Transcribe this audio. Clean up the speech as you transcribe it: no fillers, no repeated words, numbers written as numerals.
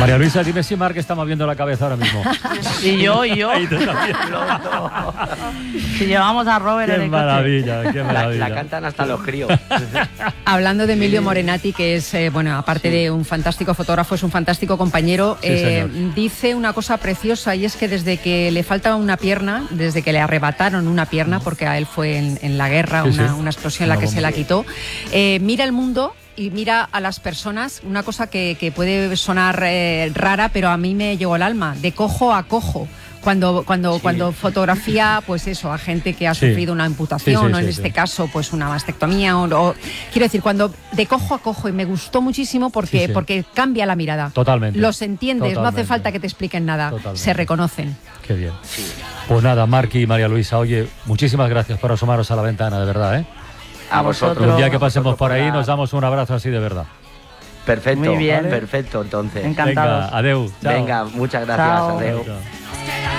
María Luisa, dime si Marc está moviendo la cabeza ahora mismo. Y yo. Ahí te está viendo. Si llevamos a Robert en Qué el coche. maravilla, qué maravilla. La cantan hasta los críos. Hablando de Emilio Morenati, que es, bueno, aparte de un fantástico fotógrafo, es un fantástico compañero, dice una cosa preciosa, y es que desde que le faltaba una pierna, desde que le arrebataron una pierna, porque a él fue en la guerra una explosión la que se la quitó, mira el mundo y mira a las personas, una cosa que puede sonar rara, pero a mí me llegó al alma, de cojo a cojo. Cuando fotografía, pues eso, a gente que ha sufrido una amputación, o en este caso, pues una mastectomía, o quiero decir, cuando de cojo a cojo, y me gustó muchísimo porque cambia la mirada. Totalmente. Los entiendes, no hace falta que te expliquen nada, se reconocen. Qué bien. Pues nada, Marc y María Luisa, oye, muchísimas gracias por asomaros a la ventana, de verdad, ¿eh? A vosotros. Un día que pasemos por ahí nos damos un abrazo así de verdad. Perfecto, muy bien. Perfecto, entonces. Encantados. Venga, adeu. Chao. Venga, muchas gracias, Chao. adeu. Chao.